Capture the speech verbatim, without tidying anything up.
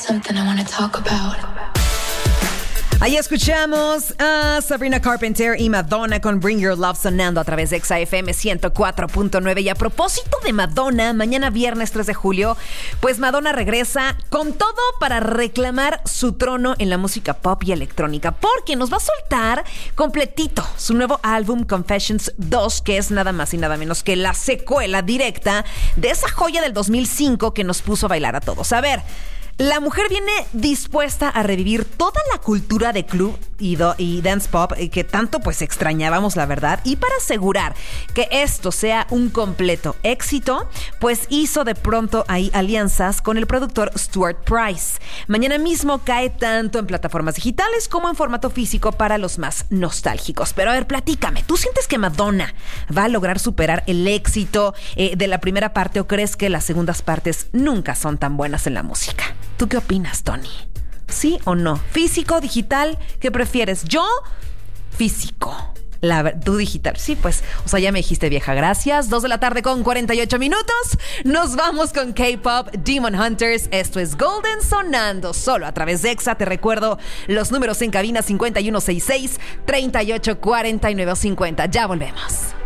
something I want to talk about. Ahí escuchamos a Sabrina Carpenter y Madonna con Bring Your Love sonando a través de Exa F M ciento cuatro punto nueve. Y a propósito de Madonna, mañana viernes tres de julio, pues Madonna regresa con todo para reclamar su trono en la música pop y electrónica, porque nos va a soltar completito su nuevo álbum Confessions dos, que es nada más y nada menos que la secuela directa de esa joya del dos mil cinco que nos puso a bailar a todos. A ver, la mujer viene dispuesta a revivir toda la cultura de club y, do, y dance pop que tanto pues extrañábamos, la verdad. Y para asegurar que esto sea un completo éxito, pues hizo de pronto ahí alianzas con el productor Stuart Price. Mañana mismo cae tanto en plataformas digitales como en formato físico para los más nostálgicos. Pero a ver, platícame, ¿tú sientes que Madonna va a lograr superar el éxito eh, de la primera parte o crees que las segundas partes nunca son tan buenas en la música? ¿Tú qué opinas, Tony? ¿Sí o no? ¿Físico, digital? ¿Qué prefieres? Yo, físico. La, tú digital. Sí, pues, o sea, ya me dijiste vieja, gracias. Dos de la tarde con cuarenta y ocho minutos. Nos vamos con K-Pop, Demon Hunters. Esto es Golden sonando solo a través de Exa. Te recuerdo los números en cabina cincuenta y uno sesenta y seis, treinta y ocho cuarenta y nueve cincuenta. Ya volvemos.